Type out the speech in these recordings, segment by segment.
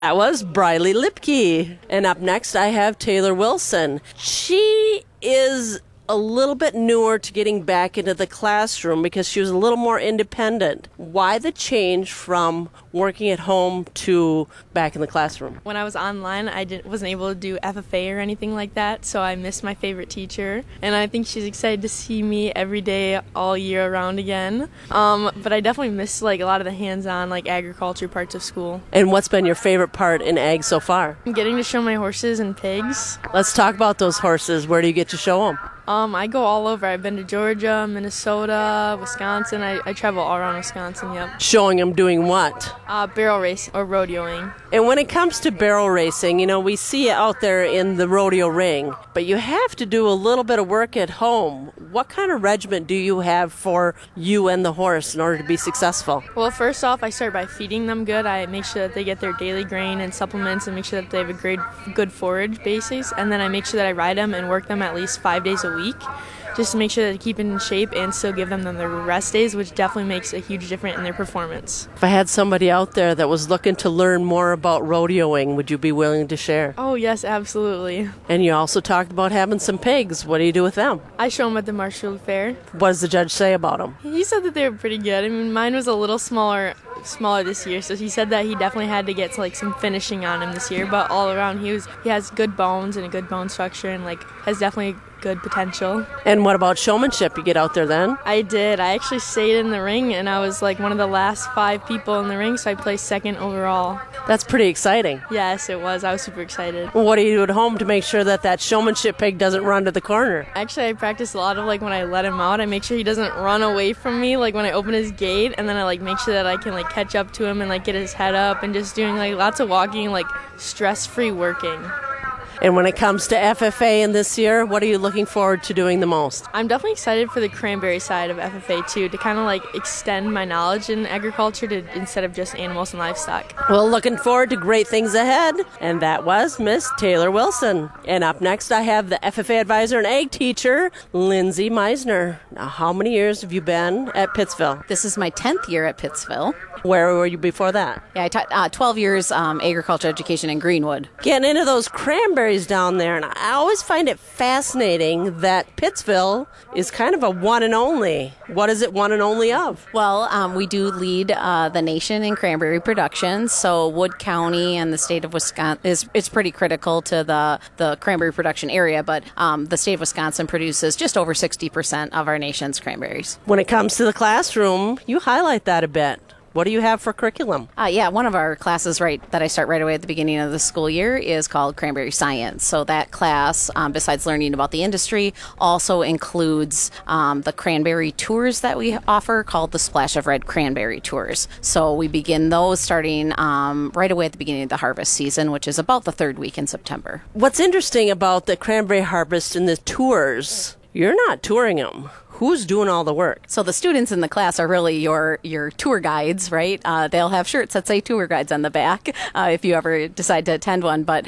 That was Briley Lipke. And up next, I have Taylor Wilson. She is a little bit newer to getting back into the classroom because she was a little more independent. Why the change from working at home to back in the classroom? When I was online, wasn't able to do FFA or anything like that, so I missed my favorite teacher. And I think she's excited to see me every day all year around again. But I definitely miss a lot of the hands-on agriculture parts of school. And what's been your favorite part in ag so far? Getting to show my horses and pigs. Let's talk about those horses. Where do you get to show them? I go all over. I've been to Georgia, Minnesota, Wisconsin. I travel all around Wisconsin, yep. Showing them doing what? Barrel racing or rodeoing. And when it comes to barrel racing, we see you out there in the rodeo ring, but you have to do a little bit of work at home. What kind of regimen do you have for you and the horse in order to be successful? Well, first off, I start by feeding them good. I make sure that they get their daily grain and supplements and make sure that they have a good forage basis. And then I make sure that I ride them and work them at least 5 days a week, just to make sure that they keep in shape and still give them their rest days, which definitely makes a huge difference in their performance. If I had somebody out there that was looking to learn more about rodeoing, would you be willing to share? Oh, yes, absolutely. And you also talked about having some pigs. What do you do with them? I show them at the Marshfield Fair. What does the judge say about them? He said that they were pretty good. I mean, mine was a little smaller this year, so he said that he definitely had to get some finishing on him this year, but all around he has good bones and a good bone structure and has definitely good potential. And what about showmanship? You get out there then? I did. I actually stayed in the ring, and I was one of the last 5 people in the ring, so I placed second overall. That's pretty exciting. Yes, it was. I was super excited. What do you do at home to make sure that showmanship pig doesn't run to the corner? Actually, I practice a lot of when I let him out, I make sure he doesn't run away from me when I open his gate, and then I make sure that I can catch up to him and get his head up, and just doing lots of walking, stress-free working. And when it comes to FFA in this year, what are you looking forward to doing the most? I'm definitely excited for the cranberry side of FFA too, to kind of extend my knowledge in agriculture instead of just animals and livestock. Well, looking forward to great things ahead. And that was Miss Taylor Wilson. And up next, I have the FFA advisor and ag teacher, Lindsay Meisner. Now, how many years have you been at Pittsville? This is my 10th year at Pittsville. Where were you before that? Yeah, I taught 12 years agriculture education in Greenwood. Getting into those cranberries down there, and I always find it fascinating that Pittsville is kind of a one and only. What is it one and only of? Well, we do lead the nation in cranberry production, so Wood County and the state of Wisconsin it's pretty critical to the cranberry production area, but the state of Wisconsin produces just over 60% of our nation's cranberries. When it comes to the classroom, you highlight that a bit. What do you have for curriculum? One of our classes that I start right away at the beginning of the school year is called Cranberry Science. So that class, besides learning about the industry, also includes the cranberry tours that we offer called the Splash of Red Cranberry Tours. So we begin those starting right away at the beginning of the harvest season, which is about the 3rd week in September. What's interesting about the cranberry harvest and the tours, you're not touring them. Who's doing all the work? So the students in the class are really your tour guides, right? They'll have shirts that say tour guides on the back if you ever decide to attend one. But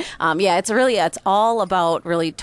it's all about really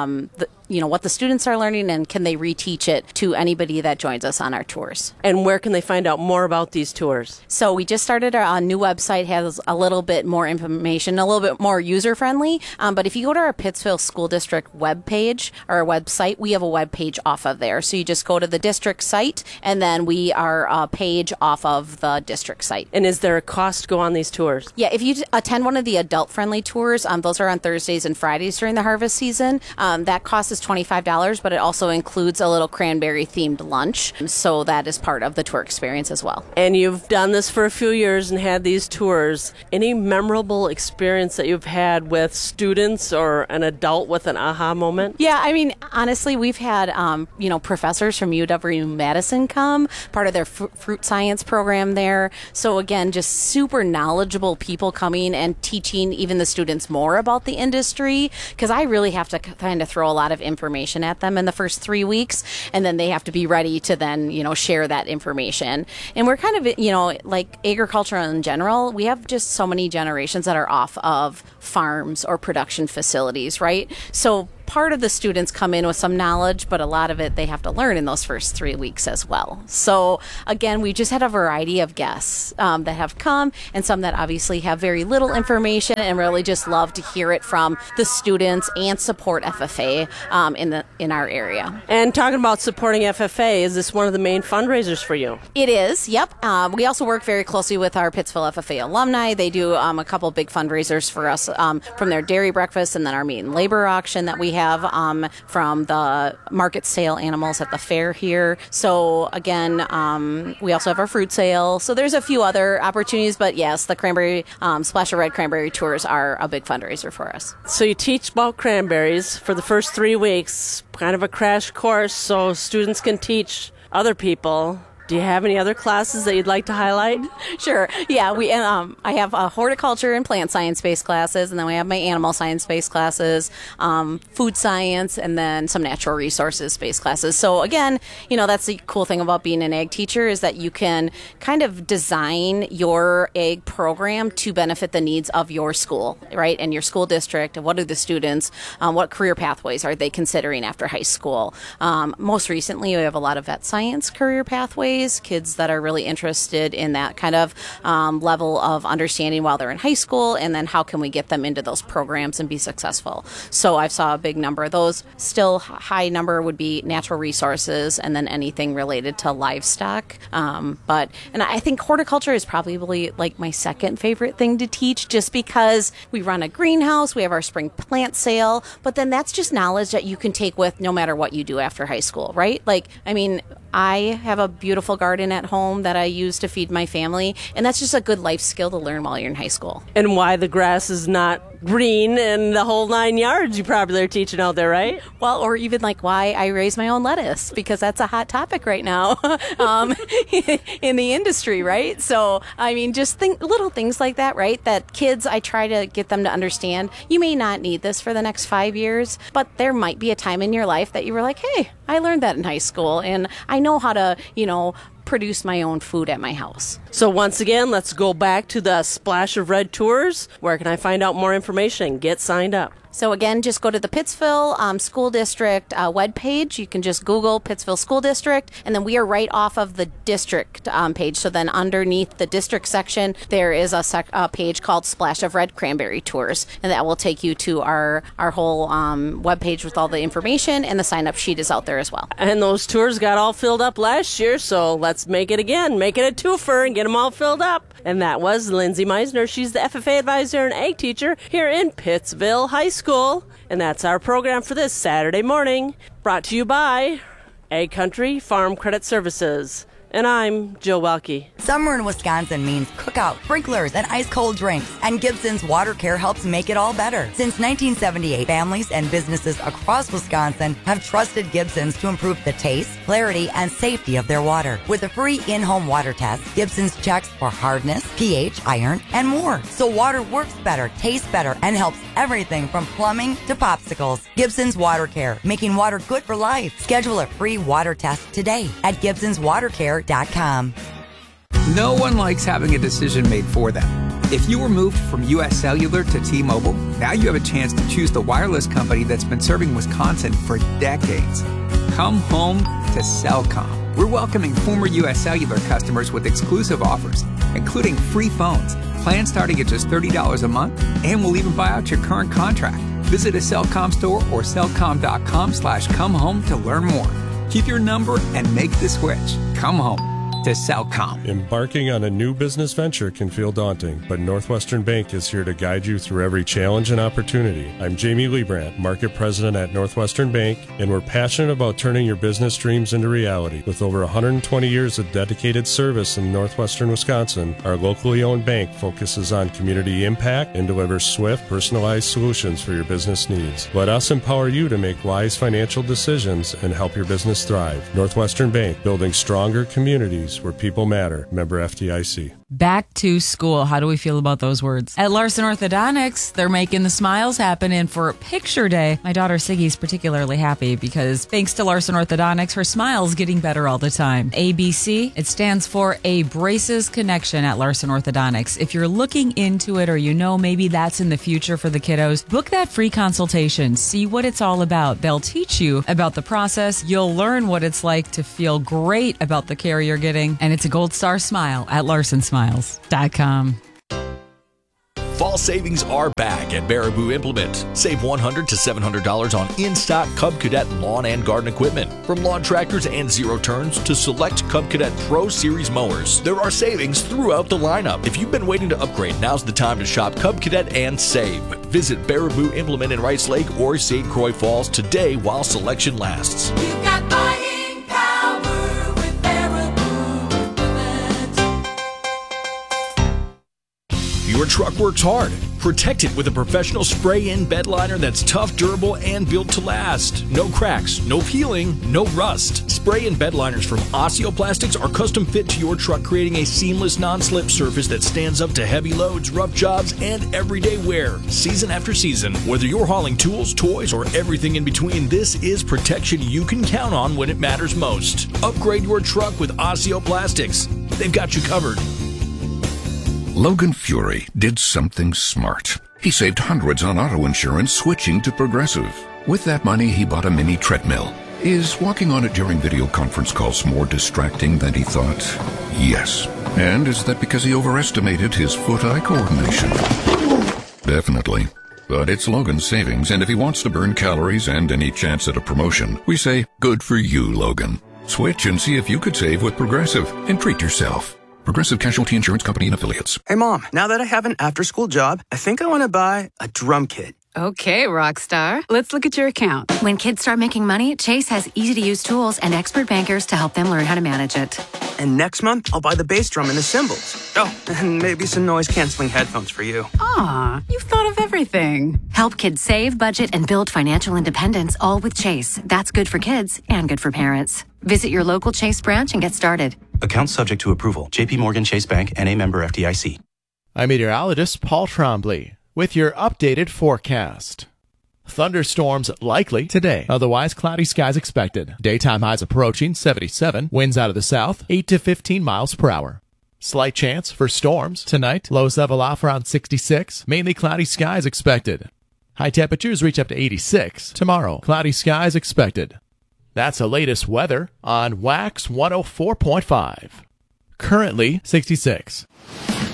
what the students are learning and can they reteach it to anybody that joins us on our tours. And where can they find out more about these tours? So we just started our new website, has a little bit more information, a little bit more user-friendly. But if you go to our Pittsville School District webpage or our website, we have a web page off of there. So you just go to the district site, and then we are a page off of the district site. And is there a cost to go on these tours? Yeah, if you attend one of the adult-friendly tours, those are on Thursdays and Fridays during the harvest season. That cost is $25, but it also includes a little cranberry-themed lunch. So that is part of the tour experience as well. And you've done this for a few years and had these tours. Any memorable experience that you've had with students or an adult with an aha moment? Yeah, I mean, honestly, we've had, professors from UW-Madison come, part of their fruit science program there. So again, just super knowledgeable people coming and teaching even the students more about the industry, because I really have to kind of throw a lot of information at them in the first 3 weeks, and then they have to be ready to then, share that information. And we're kind of, like agriculture in general, we have just so many generations that are off of farms or production facilities, right? So part of the students come in with some knowledge, but a lot of it they have to learn in those first 3 weeks as well. So again, we just had a variety of guests that have come, and some that obviously have very little information and really just love to hear it from the students and support FFA in our area. And talking about supporting FFA, is this one of the main fundraisers for you? It is, yep. We also work very closely with our Pittsville FFA alumni. They do a couple big fundraisers for us from their dairy breakfast, and then our meat and labor auction that we have from the market sale animals at the fair here. So again, we also have our fruit sale. So there's a few other opportunities, but yes, the cranberry Splash of Red Cranberry Tours are a big fundraiser for us. So you teach about cranberries for the first 3 weeks, kind of a crash course so students can teach other people. Do you have any other classes that you'd like to highlight? Sure. Yeah, I have horticulture and plant science-based classes, and then we have my animal science-based classes, food science, and then some natural resources-based classes. So again, that's the cool thing about being an ag teacher is that you can kind of design your ag program to benefit the needs of your school, right, and your school district. And what are the students? What career pathways are they considering after high school? Most recently, we have a lot of vet science career pathways. Kids that are really interested in that kind of level of understanding while they're in high school, and then how can we get them into those programs and be successful. So I saw a big number of those. Still high number would be natural resources, and then anything related to livestock. And I think horticulture is probably like my second favorite thing to teach, just because we run a greenhouse, we have our spring plant sale, but then that's just knowledge that you can take with no matter what you do after high school, right? I have a beautiful garden at home that I use to feed my family, and that's just a good life skill to learn while you're in high school. And why the grass is not green and the whole 9 yards you probably are teaching out there, right? Well, or even why I raise my own lettuce, because that's a hot topic right now in the industry, right? So, just little things like that, right? That kids, I try to get them to understand, you may not need this for the next 5 years, but there might be a time in your life that you were like, hey, I learned that in high school, and I know how to, produce my own food at my house. So once again, let's go back to the Splash of Red Tours. Where can I find out more information? Get signed up. So again, just go to the Pittsville School District webpage. You can just Google Pittsville School District, and then we are right off of the district page. So then underneath the district section, there is a page called Splash of Red Cranberry Tours, and that will take you to our whole webpage with all the information, and the sign-up sheet is out there as well. And those tours got all filled up last year, so let's make it again. Make it a twofer and get them all filled up. And that was Lindsay Meisner. She's the FFA advisor and ag teacher here in Pittsville High School. And that's our program for this Saturday morning. Brought to you by Ag Country Farm Credit Services. And I'm Jill Welke. Summer in Wisconsin means cookout, sprinklers, and ice-cold drinks. And Gibson's Water Care helps make it all better. Since 1978, families and businesses across Wisconsin have trusted Gibson's to improve the taste, clarity, and safety of their water. With a free in-home water test, Gibson's checks for hardness, pH, iron, and more. So water works better, tastes better, and helps everything from plumbing to popsicles. Gibson's Water Care, making water good for life. Schedule a free water test today at Gibson'sWaterCare.com. No one likes having a decision made for them. If you were moved from U.S. Cellular to T-Mobile, now you have a chance to choose the wireless company that's been serving Wisconsin for decades. Come home to Cellcom. We're welcoming former U.S. Cellular customers with exclusive offers, including free phones, plans starting at just $30 a month, and we'll even buy out your current contract. Visit a Cellcom store or cellcom.com/comehome to learn more. Keep your number and make the switch. Come home to Cellcom. Embarking on a new business venture can feel daunting, but Northwestern Bank is here to guide you through every challenge and opportunity. I'm Jamie Liebrandt, Market President at Northwestern Bank, and we're passionate about turning your business dreams into reality. With over 120 years of dedicated service in northwestern Wisconsin, our locally owned bank focuses on community impact and delivers swift, personalized solutions for your business needs. Let us empower you to make wise financial decisions and help your business thrive. Northwestern Bank, building stronger communities where people matter. Member FDIC. Back to school. How do we feel about those words? At Larson Orthodontics, they're making the smiles happen. And for Picture Day, my daughter Siggy's particularly happy because thanks to Larson Orthodontics, her smile's getting better all the time. ABC, it stands for A Braces Connection at Larson Orthodontics. If you're looking into it or you know maybe that's in the future for the kiddos, book that free consultation. See what it's all about. They'll teach you about the process. You'll learn what it's like to feel great about the care you're getting. And it's a gold star smile at LarsonSmiles.com. Fall savings are back at Baraboo Implement. Save $100 to $700 on in-stock Cub Cadet lawn and garden equipment. From lawn tractors and zero turns to select Cub Cadet Pro Series mowers. There are savings throughout the lineup. If you've been waiting to upgrade, now's the time to shop Cub Cadet and save. Visit Baraboo Implement in Rice Lake or St. Croix Falls today while selection lasts. You've got buying power with Baraboo Implement. Your truck works hard. Protect it with a professional spray-in bed liner that's tough, durable, and built to last. No cracks, no peeling, no rust. Spray-in bed liners from Osteoplastics are custom fit to your truck, creating a seamless, non-slip surface that stands up to heavy loads, rough jobs, and everyday wear. Season after season, whether you're hauling tools, toys, or everything in between, this is protection you can count on when it matters most. Upgrade your truck with Osteoplastics. They've got you covered. Logan Fury did something smart. He saved hundreds on auto insurance switching to Progressive. With that money, he bought a mini treadmill. Is walking on it during video conference calls more distracting than he thought? Yes. And is that because he overestimated his foot-eye coordination? Definitely. But it's Logan's savings, and if he wants to burn calories and any chance at a promotion, we say, good for you, Logan. Switch and see if you could save with Progressive and treat yourself. Progressive Casualty Insurance Company and Affiliates. Hey, Mom, now that I have an after-school job, I think I want to buy a drum kit. Okay, Rockstar. Let's look at your account. When kids start making money, Chase has easy-to-use tools and expert bankers to help them learn how to manage it. And next month, I'll buy the bass drum and the cymbals. Oh, and maybe some noise-canceling headphones for you. Aw, you've thought of everything. Help kids save, budget, and build financial independence, all with Chase. That's good for kids and good for parents. Visit your local Chase branch and get started. Account subject to approval. J.P. Morgan Chase Bank, N.A. member FDIC. I'm meteorologist Paul Trombley with your updated forecast. Thunderstorms likely today. Otherwise, cloudy skies expected. Daytime highs approaching 77. Winds out of the south, 8 to 15 miles per hour. Slight chance for storms tonight. Lows level off around 66. Mainly cloudy skies expected. High temperatures reach up to 86. Tomorrow, cloudy skies expected. That's the latest weather on Wax 104.5. Currently 66.